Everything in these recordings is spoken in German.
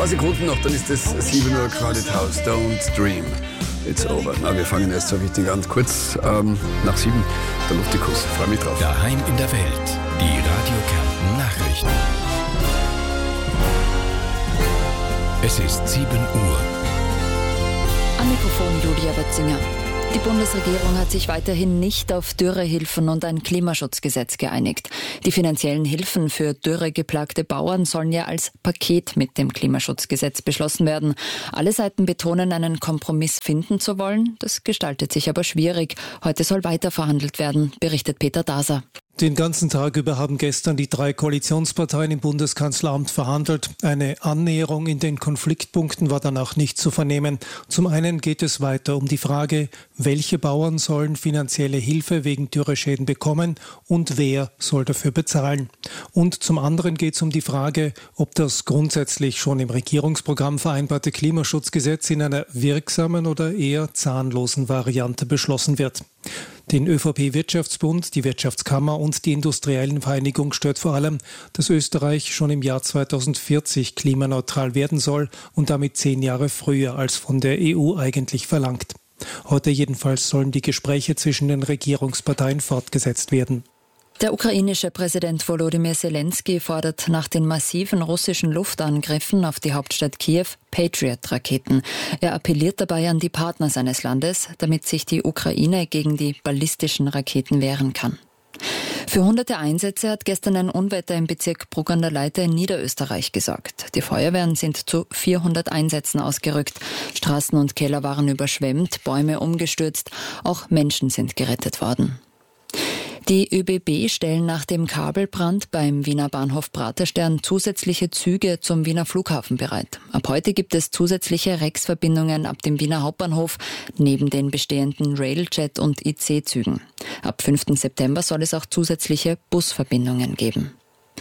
Paar Sekunden noch, dann ist es 7 Uhr, Crowded House, Don't Dream. It's over. Na, wir fangen erst so richtig an. Kurz nach 7, der Luftikus. Freue mich drauf. Daheim in der Welt. Die Radio Kärnten Nachrichten. Es ist 7 Uhr. Am Mikrofon Julia Wötzinger. Die Bundesregierung hat sich weiterhin nicht auf Dürrehilfen und ein Klimaschutzgesetz geeinigt. Die finanziellen Hilfen für dürregeplagte Bauern sollen ja als Paket mit dem Klimaschutzgesetz beschlossen werden. Alle Seiten betonen, einen Kompromiss finden zu wollen. Das gestaltet sich aber schwierig. Heute soll weiter verhandelt werden, berichtet Peter Daser. Den ganzen Tag über haben gestern die 3 Koalitionsparteien im Bundeskanzleramt verhandelt. Eine Annäherung in den Konfliktpunkten war danach nicht zu vernehmen. Zum einen geht es weiter um die Frage, welche Bauern sollen finanzielle Hilfe wegen Dürreschäden bekommen und wer soll dafür bezahlen. Und zum anderen geht es um die Frage, ob das grundsätzlich schon im Regierungsprogramm vereinbarte Klimaschutzgesetz in einer wirksamen oder eher zahnlosen Variante beschlossen wird. Den ÖVP-Wirtschaftsbund, die Wirtschaftskammer und die Industriellenvereinigung stört vor allem, dass Österreich schon im Jahr 2040 klimaneutral werden soll und damit 10 Jahre früher als von der EU eigentlich verlangt. Heute jedenfalls sollen die Gespräche zwischen den Regierungsparteien fortgesetzt werden. Der ukrainische Präsident Volodymyr Zelensky fordert nach den massiven russischen Luftangriffen auf die Hauptstadt Kiew Patriot-Raketen. Er appelliert dabei an die Partner seines Landes, damit sich die Ukraine gegen die ballistischen Raketen wehren kann. Für hunderte Einsätze hat gestern ein Unwetter im Bezirk Bruck an der Leitha in Niederösterreich gesorgt. Die Feuerwehren sind zu 400 Einsätzen ausgerückt. Straßen und Keller waren überschwemmt, Bäume umgestürzt, auch Menschen sind gerettet worden. Die ÖBB stellen nach dem Kabelbrand beim Wiener Bahnhof Praterstern zusätzliche Züge zum Wiener Flughafen bereit. Ab heute gibt es zusätzliche Rex-Verbindungen ab dem Wiener Hauptbahnhof neben den bestehenden Railjet- und IC-Zügen. Ab 5. September soll es auch zusätzliche Busverbindungen geben.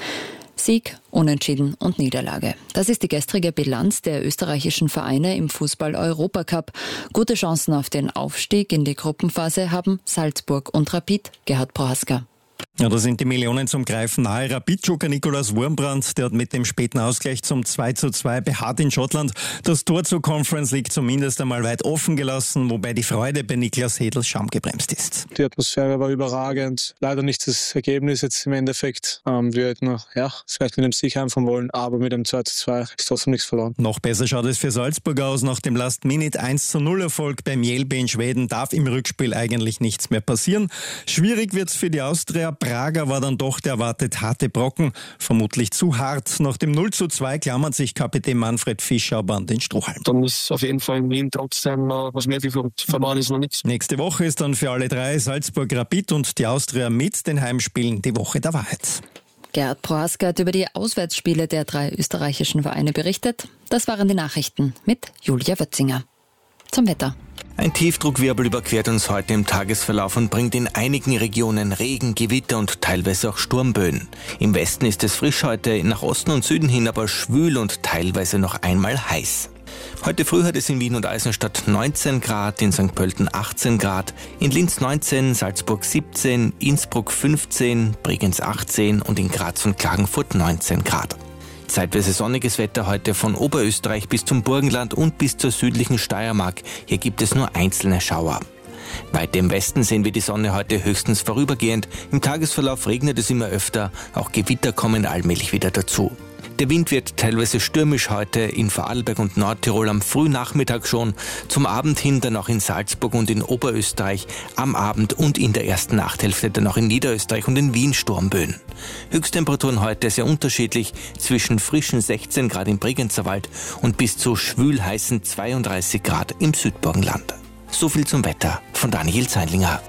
Sieg, Unentschieden und Niederlage. Das ist die gestrige Bilanz der österreichischen Vereine im Fußball-Europacup. Gute Chancen auf den Aufstieg in die Gruppenphase haben Salzburg und Rapid. Gerhard Prohaska. Ja, da sind die Millionen zum Greifen nahe. Rapid-Joker Nikolaus Wurmbrand, der hat mit dem späten Ausgleich zum 2:2 beharrt in Schottland das Tor zur Conference League zumindest einmal weit offen gelassen, wobei die Freude bei Niklas Hedl schamgebremst ist. Die Atmosphäre war überragend. Leider nicht das Ergebnis jetzt im Endeffekt. Wir hätten vielleicht mit dem Sieg einfahren wollen, aber mit dem 2:2 ist trotzdem nichts verloren. Noch besser schaut es für Salzburg aus. Nach dem Last-Minute 1:0-Erfolg beim Mjällby in Schweden darf im Rückspiel eigentlich nichts mehr passieren. Schwierig wird's für die Austria. Prager war dann doch der erwartet harte Brocken, vermutlich zu hart. Nach dem 0:2 klammert sich Kapitän Manfred Fischer aber an den Strohhalm. Dann ist auf jeden Fall in Wien trotzdem was möglich und verloren ist noch nichts. Nächste Woche ist dann für alle 3 Salzburg, Rapid und die Austria mit den Heimspielen die Woche der Wahrheit. Gerhard Prohaska hat über die Auswärtsspiele der 3 österreichischen Vereine berichtet. Das waren die Nachrichten mit Julia Wötzinger. Zum Wetter. Ein Tiefdruckwirbel überquert uns heute im Tagesverlauf und bringt in einigen Regionen Regen, Gewitter und teilweise auch Sturmböen. Im Westen ist es frisch heute, nach Osten und Süden hin aber schwül und teilweise noch einmal heiß. Heute früh hat es in Wien und Eisenstadt 19 Grad, in St. Pölten 18 Grad, in Linz 19, Salzburg 17, Innsbruck 15, Bregenz 18 und in Graz und Klagenfurt 19 Grad. Zeitweise sonniges Wetter heute von Oberösterreich bis zum Burgenland und bis zur südlichen Steiermark. Hier gibt es nur einzelne Schauer. Weiter im Westen sehen wir die Sonne heute höchstens vorübergehend. Im Tagesverlauf regnet es immer öfter, auch Gewitter kommen allmählich wieder dazu. Der Wind wird teilweise stürmisch heute in Vorarlberg und Nordtirol am frühen Nachmittag schon, zum Abend hin dann auch in Salzburg und in Oberösterreich, am Abend und in der ersten Nachthälfte dann auch in Niederösterreich und in Wien Sturmböen. Höchsttemperaturen heute sehr unterschiedlich, zwischen frischen 16 Grad im Bregenzer Wald und bis zu schwül heißen 32 Grad im Südburgenland. So viel zum Wetter von Daniel Zeinlinger.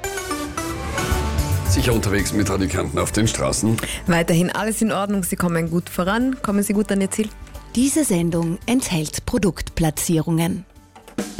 Sicher unterwegs mit Radio Kärnten auf den Straßen. Weiterhin alles in Ordnung, Sie kommen gut voran. Kommen Sie gut an Ihr Ziel? Diese Sendung enthält Produktplatzierungen.